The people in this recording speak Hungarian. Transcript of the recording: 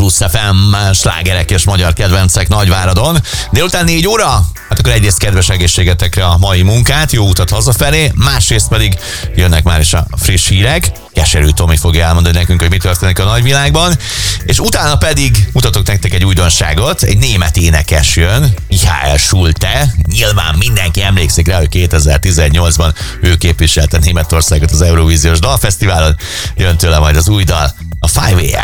Plusz FM, slágerek és magyar kedvencek Nagyváradon. Délután 4 óra? Hát akkor egyrészt kedves egészségetekre a mai munkát, jó utat hazafelé, másrészt pedig jönnek már is a friss hírek. Keserű Tomi fogja elmondani nekünk, hogy mi történik a nagyvilágban, és utána pedig mutatok nektek egy újdonságot, egy német énekes jön, Michael Schulte, nyilván mindenki emlékszik rá, hogy 2018-ban ő képviselte Németországot az Eurovíziós Dalfesztiválon, jön tőle majd az új dal, a 5AM.